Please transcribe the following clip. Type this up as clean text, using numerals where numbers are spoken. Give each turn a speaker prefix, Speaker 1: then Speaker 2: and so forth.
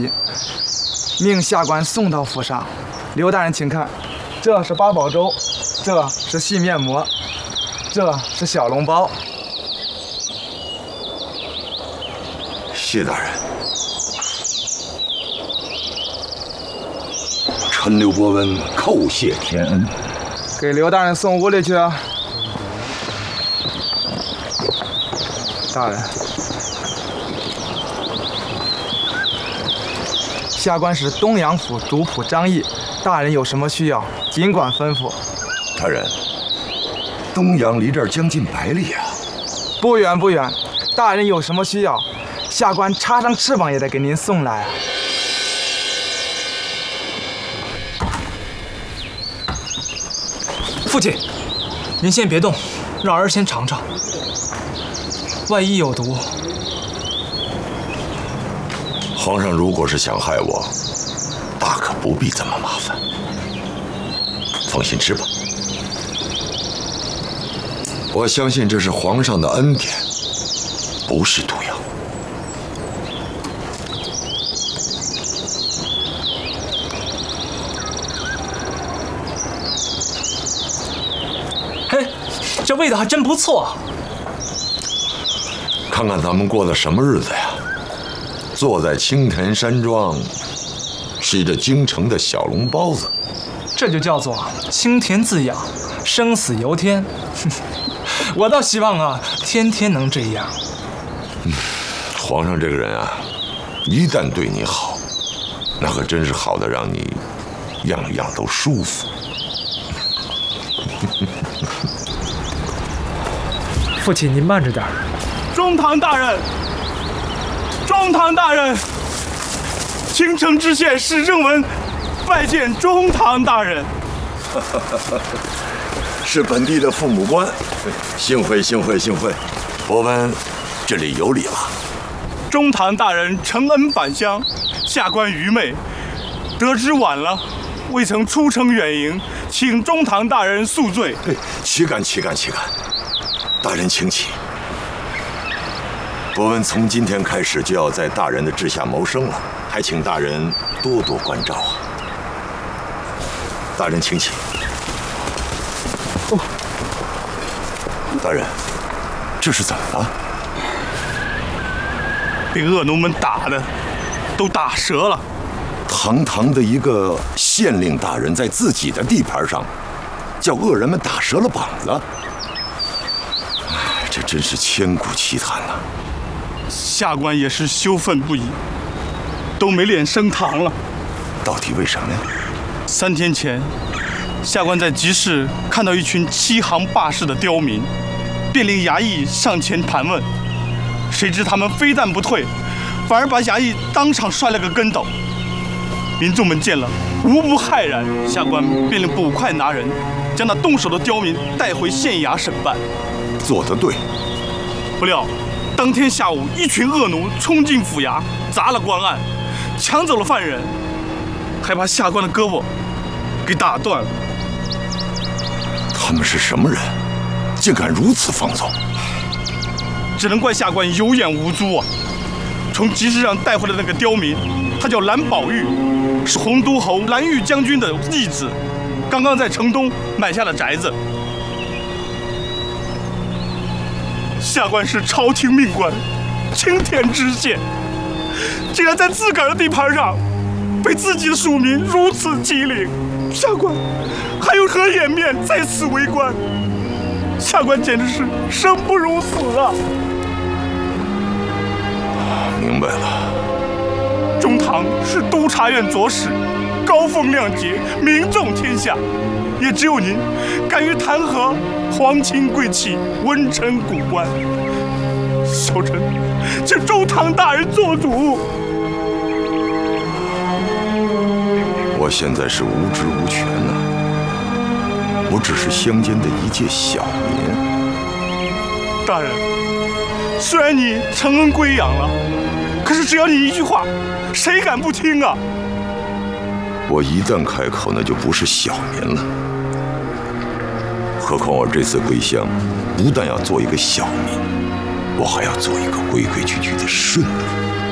Speaker 1: 命下官送到府上。刘大人，请看，这是八宝粥，这是细面膜，这是小笼包。
Speaker 2: 谢大人，臣刘伯温叩谢天恩。
Speaker 1: 给刘大人送屋里去啊。大人，下官是东阳府主仆张毅，大人有什么需要，尽管吩咐。
Speaker 2: 大人，东阳离这儿将近100里啊。
Speaker 1: 不远不远，大人有什么需要，下官插上翅膀也得给您送来啊。
Speaker 3: 父亲，您先别动，让儿先尝尝，万一有毒。
Speaker 2: 皇上如果是想害我，大可不必这么麻烦。放心吃吧，我相信这是皇上的恩典，不是毒药。
Speaker 3: 嘿，这味道还真不错。
Speaker 2: 看看咱们过的什么日子呀！坐在青田山庄，吃着京城的小笼包子，
Speaker 3: 这就叫做青田自养，生死由天。我倒希望啊，天天能这样。
Speaker 2: 皇上这个人啊，一旦对你好，那可真是好的让你样样都舒服。
Speaker 4: 父亲，您慢着点。
Speaker 5: 中堂大人，中堂大人，青城知县史正文拜见中堂大人。
Speaker 2: 是本地的父母官，幸会幸会幸会。伯温，这里有礼了。
Speaker 5: 中堂大人承恩返乡，下官愚昧，得知晚了，未曾出城远迎，请中堂大人恕罪。
Speaker 2: 岂敢岂敢岂敢！大人请起。伯温从今天开始就要在大人的治下谋生了，还请大人多多关照啊。大人请起。哦，大人，这是怎么了？
Speaker 5: 被恶奴们打的都打折了。
Speaker 2: 堂堂的一个县令大人，在自己的地盘上，叫恶人们打折了膀子。哎，这真是千古奇谈呐！
Speaker 5: 下官也是羞愤不已，都没脸升堂了。
Speaker 2: 到底为什么呀
Speaker 5: ？3天前，下官在集市看到一群欺行霸市的刁民，便令衙役上前盘问，谁知他们非但不退，反而把衙役当场摔了个跟斗。民众们见了，无不骇然。下官便令捕快拿人，将那动手的刁民带回县衙审办。
Speaker 2: 做得对。
Speaker 5: 不料，当天下午，一群恶奴冲进府衙，砸了官案，抢走了犯人，还把下官的胳膊给打断了。
Speaker 2: 他们是什么人，竟敢如此放纵？
Speaker 5: 只能怪下官有眼无珠啊！从集市上带回来的那个刁民，他叫蓝宝玉，是洪都侯蓝玉将军的义子，刚刚在城东买下了宅子。下官是朝廷命官，青田知县，竟然在自个儿的地盘上被自己的属民如此欺凌，下官还有何颜面在此为官？下官简直是生不如死啊！
Speaker 2: 明白了。
Speaker 5: 中堂是督察院左使，高风亮节，名重天下，也只有您敢于弹劾皇亲贵戚、文臣古官。小臣请中堂大人做主。
Speaker 2: 我现在是无职无权呐，我只是乡间的一介小民。
Speaker 5: 大人，虽然你承恩归养了，可是只要你一句话，谁敢不听啊？
Speaker 2: 我一旦开口，那就不是小民了。何况我这次归乡，不但要做一个小民，我还要做一个规规矩矩的顺民。